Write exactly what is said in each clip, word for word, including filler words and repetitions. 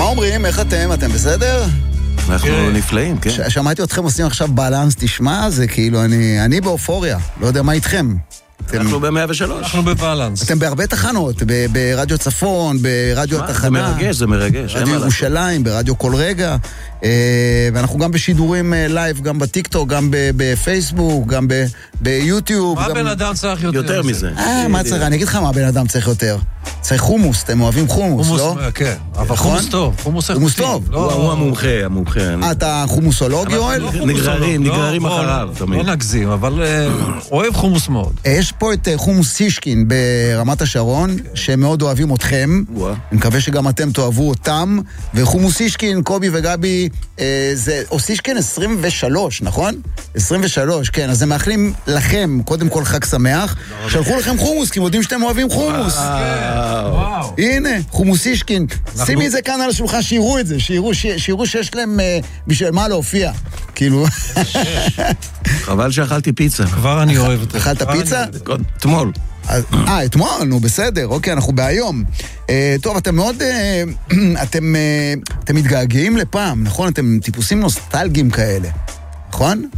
אומרים? איך אתם? אתם בסדר? אנחנו נפלאים, כן. שמעתי אתכם עושים עכשיו בלנס, תשמע, זה כאילו, אני באופוריה, לא יודע מה איתכם. אנחנו ב-מאה ושלוש. אנחנו בבלנס. אתם בהרבה תחנות, ברדיו צפון, ברדיו התחנה. זה מרגש, זה מרגש. ברדיו ירושלים, ברדיו כל רגע. ואנחנו גם בשידורים לייב, גם בטיקטוק, גם בפייסבוק, גם ביוטיוב. מה בן אדם צריך יותר? יותר מזה. אה, מה צריך? אני אגיד לך מה בן אדם צריך יותר. צריך חומוס, אתם אוהבים חומוס, לא? כן, אבל חומוס טוב. חומוס טוב. הוא המומחה, המומחה. אתה חומוסולוג, יואל? נגררים, נגררים אחריו. לא נגזים, אבל אוהב חומוס מאוד. יש פה את חומוס סישקין ברמת השרון, שהם מאוד אוהבים אתכם. אני מקווה שגם אתם תאהבו אותם. וחומוס סישקין, קובי וגבי, זה, או סישקין עשרים ושלוש, נכון? עשרים ושלוש, כן. אז הם מאחלים לכם, קודם כל חג שמח. שלחו לכם חומוס, כי הם יודעים שאתם אוהבים חומוס. וואו. הנה, חומוס סישקין. שימי את זה כאן על השולחן, שיראו את זה, שיראו שיש להם בשביל מה להופיע. כאילו... חבל שאכלתי פיצה. כבר אני אוהב את זה. אכלת פיצה? אתמול. אה, אתמול, נו, בסדר, אוקיי, אנחנו בהיום. טוב, אתם מאוד, אתם מתגעגעים לפעם, נכון? אתם טיפוסים נוסטלגיים כאלה, נכון?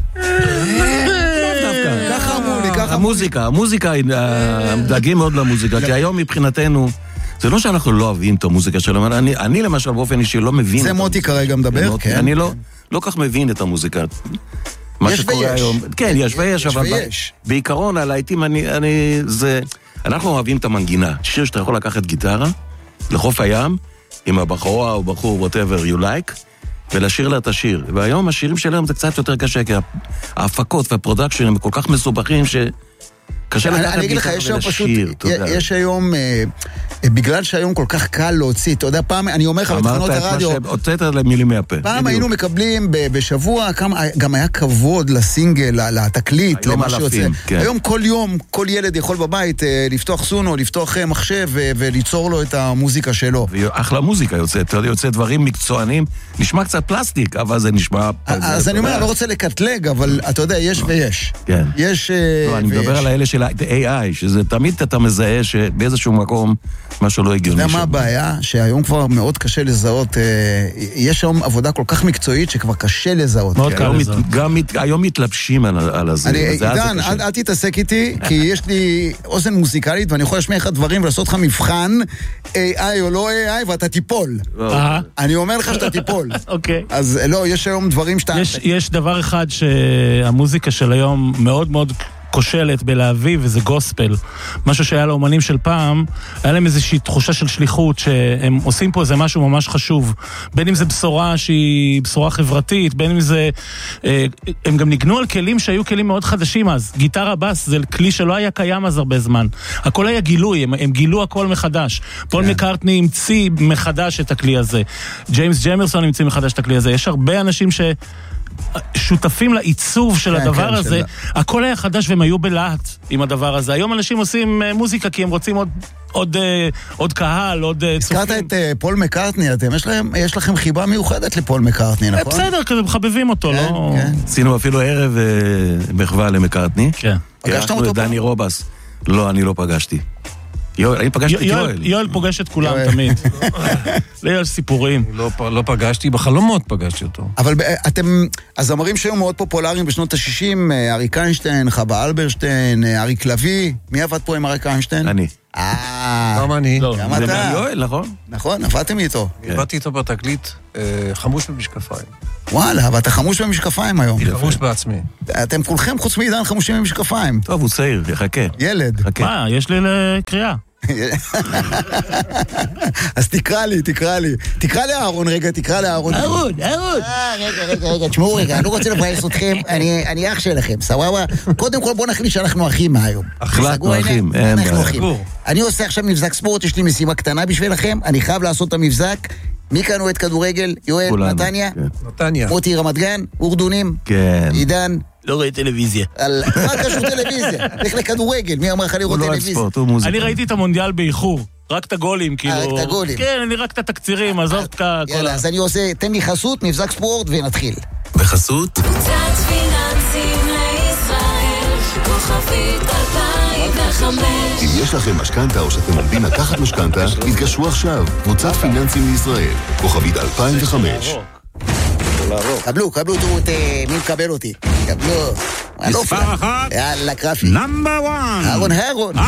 ככה אמרו לי, ככה... המוזיקה, המוזיקה, דאגים מאוד למוזיקה, כי היום מבחינתנו... זה לא שאנחנו לא אוהבים את המוזיקה שלנו, אני, אני למשל באופן אישי לא מבין... זה מוטי כרגע מדבר, כן. אני לא, לא כך מבין את המוזיקה. מה שקורה היום... כן, יש ויש, אבל בעיקרון, הלהיטים, אני, אני, זה... אנחנו אוהבים את המנגינה. שיר שאתה יכול לקחת גיטרה, לחוף הים, עם הבחורה או בחור, whatever you like, ולשיר לה את השיר. והיום השירים שלהם זה קצת יותר קשה, כי ההפקות והפרודקשן הם כל כך מסובכים ש... קשה לקחת גיטרה ולשיר, אתה יודע. יש היום, בגלל שהיום כל כך קל להוציא, אתה יודע, פעם, אני אומר לך בתחנות הרדיו... אמרת את מה שהוצאת למילים מהפה. פעם היינו מקבלים בשבוע, גם היה כבוד לסינגל, לתקליט, למה שיוצא. היום כל יום, כל ילד יכול בבית לפתוח סונו, לפתוח מחשב וליצור לו את המוזיקה שלו. אחלה מוזיקה יוצאת, יוצא דברים מקצוענים, נשמע קצת פלסטיק, אבל זה נשמע... אז אני אומר, אני לא רוצה לקטלג, אבל אתה יודע, יש ויש. יש אני מדבר על האלה של ה-איי איי, שזה תמיד אתה מזהה שבאיזשהו מקום משהו לא הגיוני. אתה יודע מה הבעיה? שהיום כבר מאוד קשה לזהות, יש היום עבודה כל כך מקצועית שכבר קשה לזהות. מאוד קל לזהות. גם היום מתלבשים על הזה. עידן, אל תתעסק איתי, כי יש לי אוזן מוזיקלית, ואני יכול לשמיע לך דברים ולעשות לך מבחן, איי איי או לא איי איי, ואתה תיפול. אני אומר לך שאתה תיפול. אוקיי. אז לא, יש היום דברים שאתה... יש דבר אחד שהמוזיקה של היום מאוד מאוד... כושלת בלהביא, וזה גוספל. משהו שהיה לאומנים של פעם, היה להם איזושהי תחושה של שליחות, שהם עושים פה איזה משהו ממש חשוב. בין אם זה בשורה שהיא בשורה חברתית, בין אם זה... הם גם ניגנו על כלים שהיו כלים מאוד חדשים אז. גיטרה בס זה כלי שלא היה קיים אז הרבה זמן. הכל היה גילוי, הם, הם גילו הכל מחדש. פול מקארטני המציא מחדש את הכלי הזה. ג'יימס ג'מרסון המציא מחדש את הכלי הזה. יש הרבה אנשים ש... שותפים לעיצוב של הדבר הזה, הכל היה חדש והם היו בלהט עם הדבר הזה. היום אנשים עושים מוזיקה כי הם רוצים עוד עוד עוד קהל, עוד צופים. הזכרת את פול מקארטני, אתם יש לכם חיבה מיוחדת לפול מקארטני, נכון? בסדר, כזה מחבבים אותו, לא? עשינו אפילו ערב מחווה למקארטני. כן. פגשתם אותו פה? דני רובס. לא, אני לא פגשתי. אני פגשתי את יואל. יואל פוגש את כולם תמיד. ליואל סיפורים. לא פגשתי, בחלומות פגשתי אותו. אבל אתם, הזמרים שהיו מאוד פופולריים בשנות ה-שישים, אריק איינשטיין, חווה אלברשטיין, אריק לוי, מי עבד פה עם אריק איינשטיין? אני. אה, גם אני. גם אתה. זה יואל, נכון? נכון, עבדתם איתו. עבדתי איתו בתקליט חמוש במשקפיים. וואלה, ואתה חמוש במשקפיים היום. חמוש בעצמי. אתם כולכם חוץ מעידן חמושים במשקפיים. טוב, הוא צעיר, יחכה. ילד. מה, יש לי לקריאה. אז תקרא לי, תקרא לי. תקרא לי אהרון, רגע, תקרא לי אהרון. אהרון, אהרון. רגע, רגע, רגע, תשמעו רגע, אני לא רוצה לבאס אתכם, אני אח שלכם, סבבה? קודם כל בוא נחליט שאנחנו אחים מהיום. החלטנו אחים, אין בעיה. אני עושה עכשיו מבזק ספורט, יש לי משימה קטנה בשבילכם, אני חייב לעשות את המבזק. מי כאן הוא את כדורגל? יואל, נתניה? נתניה. מוטי רמת גן? אורדונים? כן. עידן? לא רואה טלוויזיה. מה קשור טלוויזיה? לך לכדורגל, מי אמר לך לראות טלוויזיה? אני ראיתי את המונדיאל באיחור. רק את הגולים, כאילו... רק את הגולים. כן, אני רק את התקצירים, עזוב את כל... יאללה, אז אני עושה, תן לי חסות, מבזק ספורט, ונתחיל. בחסות? קבוצת פיננסים לישראל, כוכבית אלפיים אם יש לכם משכנתה או שאתם עומדים לקחת משכנתה, התקשרו עכשיו. קבוצת פיננסים לישראל, כוכבית אלפיים וחמש. קבלו, קבלו, תראו את מי מקבל אותי. קבלו. מספר אחת. יאללה, קרפי. נאמבר וואן. אהרון, אהרון.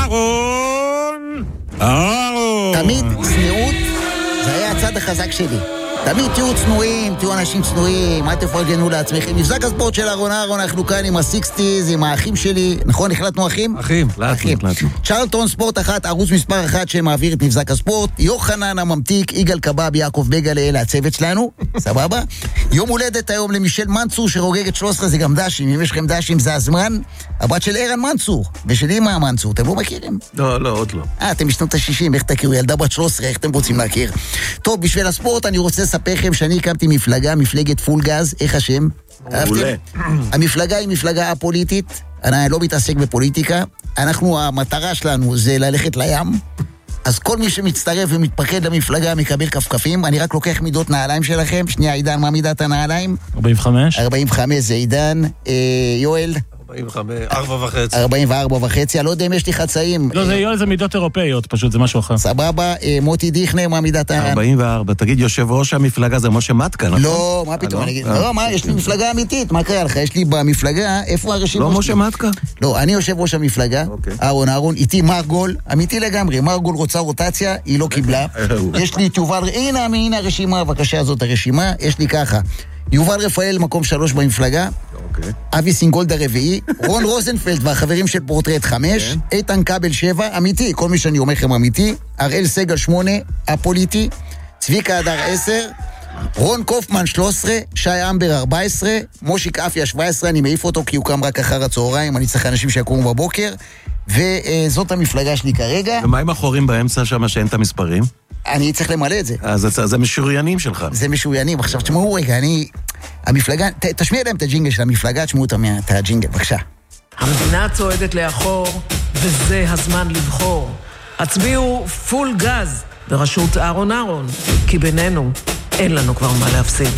אהרון. אהרון. תמיד צניעות זה היה הצד החזק שלי. תמיד תהיו צנועים, תהיו אנשים צנועים, אל תפרגנו לעצמכם. מבזק הספורט של אהרון אהרון, אנחנו כאן עם הסיקסטיז, עם האחים שלי, נכון? החלטנו אחים? אחים, אחים. צ'רלטון ספורט אחת, ערוץ מספר אחת שמעביר את מבזק הספורט, יוחנן הממתיק, יגאל קבב, יעקב בגל, אלה הצוות שלנו, סבבה? יום הולדת היום למישל מנצור שרוגגת שלוש עשרה, זה גם דשים, אם יש לכם דשים זה הזמן. הבת של ערן מנצור, ושל אמא מנצור, אתם לא מכירים? לא, לא, עוד לא. אה, אתם בשנות ה-שישים, איך תכירו? ילדה בת שלוש עשרה, איך אתם רוצים להכיר? טוב, בשביל הספורט אני רוצה לספר לכם שאני הקמתי מפלגה, מפלגת פול גז, איך השם? מעולה. המפלגה היא מפלגה הפוליטית, אני לא מתעסק בפוליטיקה, אנחנו, המטרה שלנו זה ללכת לים, אז כל מי שמצטרף ומתפקד למפלגה מקבל כפכפים, אני רק לוקח מידות נעליים שלכם, שנייה עידן, מה מידת הנעליים? ארבעים וחמש. ארבעים וחמש זה עידן, אה, יואל? ארבעים וחמש, ארבע וחצי. ארבעים וארבע וחצי, אני לא יודע אם יש לי חצאים. לא, זה יואל, זה מידות אירופאיות, פשוט, זה משהו אחר. סבבה, מוטי דיכנר, מה מידת ה... ארבעים וארבע, תגיד, יושב ראש המפלגה זה משה מתקה, נכון? לא, מה פתאום, אני אגיד, לא, מה, יש לי מפלגה אמיתית, מה קרה לך? יש לי במפלגה, איפה הרשימה? לא משה מתקה? לא, אני יושב ראש המפלגה, אהרון אהרון, איתי מרגול, אמיתי לגמרי, מרגול רוצה רוטציה, היא לא קיבלה. יש לי את יובל, הנה, הנה הרשימה, בבקשה, זאת הרשימה, יש לי ככה. יובל רפאל, מקום שלוש במפלגה, אבי סינגולדה רביעי, רון רוזנפלד והחברים של פורטרט חמש, איתן קבל שבע, אמיתי, כל מי שאני אומר לכם אמיתי, אראל סגל שמונה, הפוליטי, צביקה הדר עשר, רון קופמן שלוש עשרה, שי אמבר ארבע עשרה, מושיק אפיה שבע עשרה, אני מעיף אותו כי הוא קם רק אחר הצהריים, אני צריך אנשים שיקומו בבוקר, וזאת המפלגה שלי כרגע. ומה עם החורים באמצע שם שאין את המספרים? אני צריך למלא את זה. אז זה, זה משוריינים שלך. זה משוריינים. עכשיו, תשמעו רגע, אני... המפלגה... ת, תשמיע להם את הג'ינגל של המפלגה, תשמעו את הג'ינגל, בבקשה. המדינה צועדת לאחור, וזה הזמן לבחור. הצביעו פול גז בראשות אהרון אהרון, כי בינינו אין לנו כבר מה להפסיד.